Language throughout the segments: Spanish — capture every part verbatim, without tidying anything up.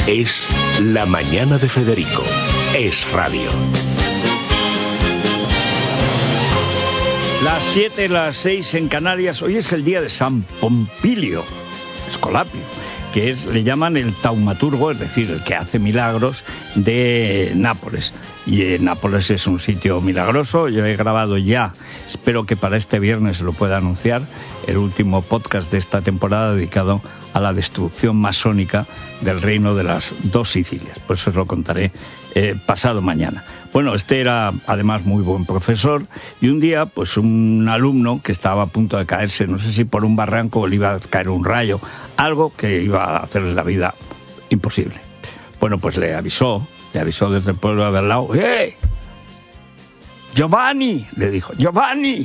Es La Mañana de Federico. Es radio. Las siete, las seis en Canarias. Hoy es el día de San Pompilio Escolapio, que es, le llaman el taumaturgo, es decir, el que hace milagros de Nápoles. Y eh, Nápoles es un sitio milagroso. Yo he grabado ya, espero que para este viernes se lo pueda anunciar, el último podcast de esta temporada dedicado a la destrucción masónica del reino de las dos Sicilias. Por eso os lo contaré eh, pasado mañana. Bueno, este era además muy buen profesor, y un día pues un alumno que estaba a punto de caerse, no sé si por un barranco o le iba a caer un rayo, algo que iba a hacerle la vida imposible. Bueno, pues le avisó, le avisó desde el pueblo de al lado. ¡Eh! ¡Giovanni! Le dijo, ¡Giovanni!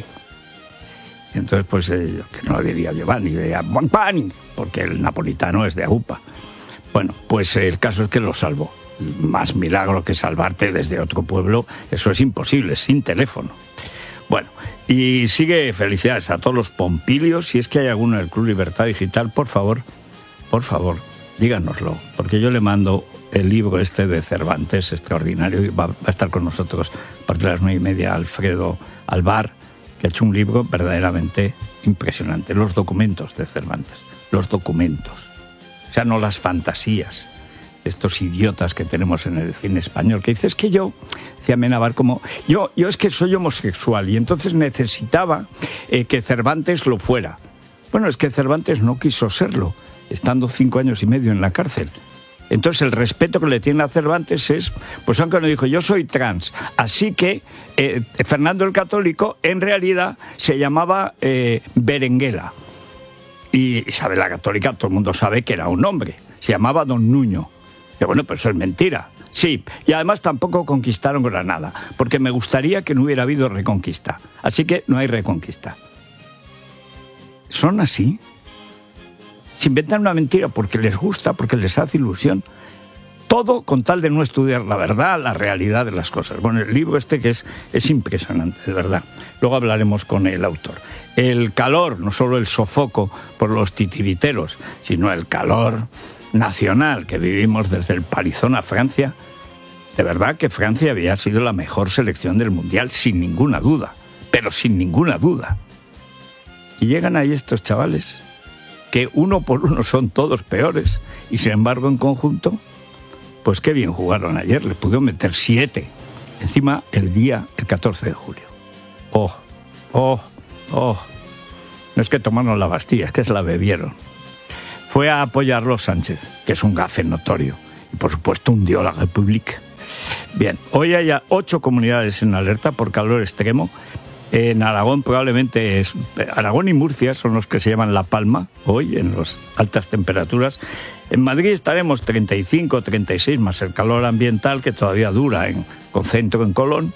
Y entonces pues eh, que no le diría Giovanni, le diría Buonpani, porque el napolitano es de Aupa. Bueno, pues eh, el caso es que lo salvó. Más milagro que salvarte desde otro pueblo, eso es imposible, sin teléfono. Bueno, y sigue felicidades a todos los Pompilios. Si es que hay alguno en el Club Libertad Digital, por favor, por favor, díganoslo, porque yo le mando el libro este de Cervantes, extraordinario, y va, va a estar con nosotros a partir de las nueve y media Alfredo Alvar, que ha hecho un libro verdaderamente impresionante, los documentos de Cervantes, los documentos, o sea, no las fantasías, estos idiotas que tenemos en el cine español, que dices que yo, decía Menabar, como, yo, yo es que soy homosexual y entonces necesitaba eh, que Cervantes lo fuera. Bueno, es que Cervantes no quiso serlo, estando cinco años y medio en la cárcel. Entonces el respeto que le tiene a Cervantes es, pues aunque no dijo, yo soy trans, así que eh, Fernando el Católico en realidad se llamaba eh, Berenguela. Y Isabel la Católica, todo el mundo sabe que era un hombre, se llamaba Don Nuño. Que bueno, pues eso es mentira. Sí, y además tampoco conquistaron Granada, porque me gustaría que no hubiera habido reconquista. Así que no hay reconquista. ¿Son así? Se inventan una mentira porque les gusta, porque les hace ilusión. Todo con tal de no estudiar la verdad, la realidad de las cosas. Bueno, el libro este que es, es impresionante, de verdad. Luego hablaremos con el autor. El calor, no solo el sofoco por los titiriteros, sino el calor nacional que vivimos desde el palizón a Francia. De verdad que Francia había sido la mejor selección del Mundial, sin ninguna duda, pero sin ninguna duda. Y llegan ahí estos chavales, que uno por uno son todos peores, y sin embargo en conjunto, pues qué bien jugaron ayer, le pudieron meter siete, encima el día, el catorce de julio. Oh, oh, oh, no es que tomaron la Bastilla, es que se la bebieron. Fue a apoyarlo Sánchez, que es un gafe notorio, y por supuesto hundió la República. Bien, hoy hay ocho comunidades en alerta por calor extremo. En Aragón probablemente es... Aragón y Murcia son los que se llaman La Palma, hoy en las altas temperaturas. En Madrid estaremos treinta y cinco, treinta y seis, más el calor ambiental que todavía dura, en concentro en Colón.